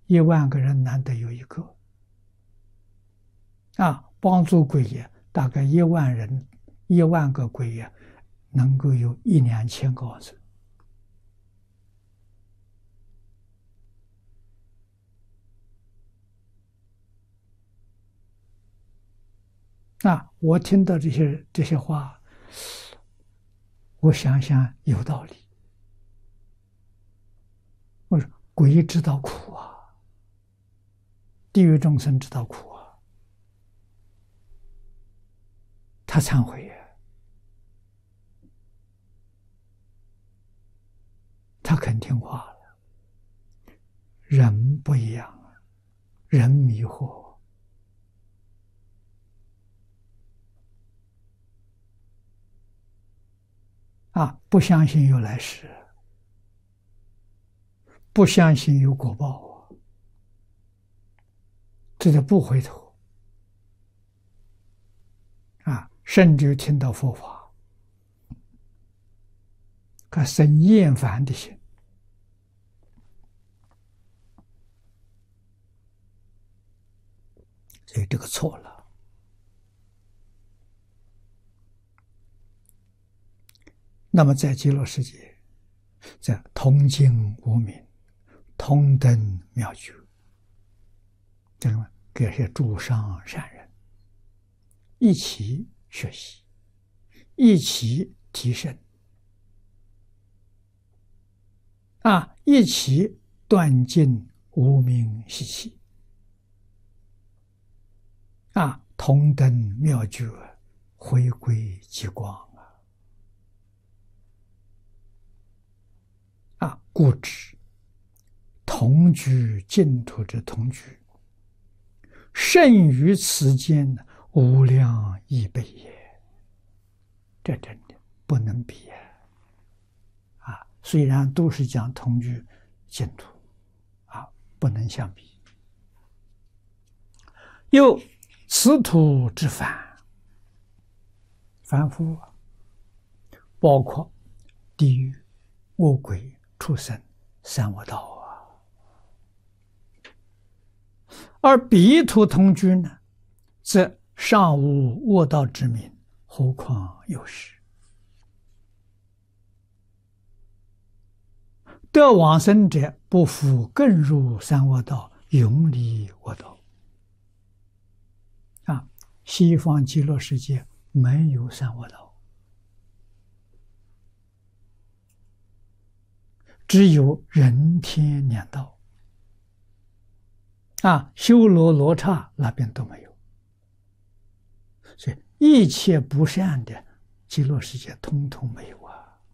1万个人难得有一个帮助鬼也，大概1万人，1万个鬼也，能够有1、2千个往生。我听到这些话，我想想有道理。我说鬼知道苦啊，地狱众生知道苦啊，他忏悔呀，他肯听话了。人不一样啊，人迷惑。不相信有来世，不相信有果报啊，这就不回头甚至听到佛法，他生厌烦的心，所以这个错了。那么在极乐世界，在同经无名，同等妙觉，这个给些诸上善人一起学习，一起提升，一起断尽无明习气，同等妙觉，回归极光。故知同居净土之同居，胜于此间无量亿倍也。这真的不能比虽然都是讲同居净土不能相比。又此土之凡夫包括地狱、恶鬼、畜生、三恶道而彼土同居呢，则尚无恶道之名，何况有时？得往生者不复更入三恶道，永离恶道。西方极乐世界没有三恶道，只有人天两道。修罗罗刹那边都没有，所以一切不善的极乐世界通通没有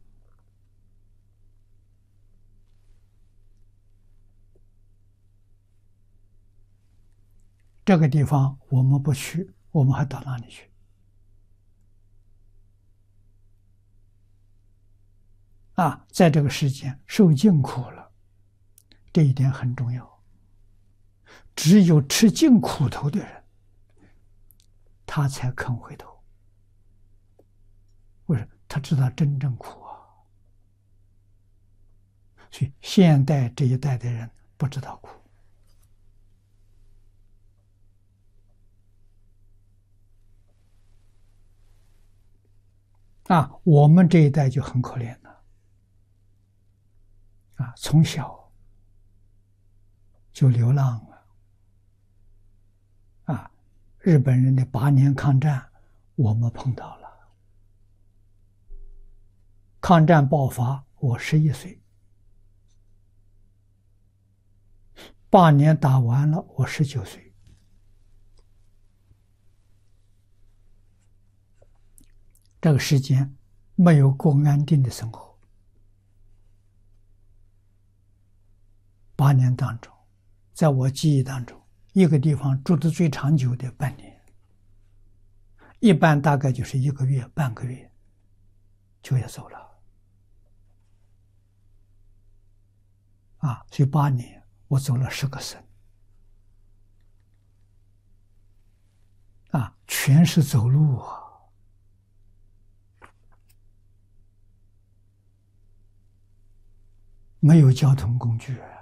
这个地方我们不去，我们还到哪里去？在这个世间受尽苦了，这一点很重要。只有吃尽苦头的人，他才肯回头。为什么？他知道真正苦所以现代这一代的人不知道苦。我们这一代就很可怜了。从小就流浪了。日本人的8年抗战，我们碰到了。抗战爆发，我11岁，8年打完了，我19岁。这个时间没有过安定的生活。8年当中，在我记忆当中，一个地方住得最长久的半年，一般大概就是1个月、半个月就要走了。所以8年我走了10个省，全是走路没有交通工具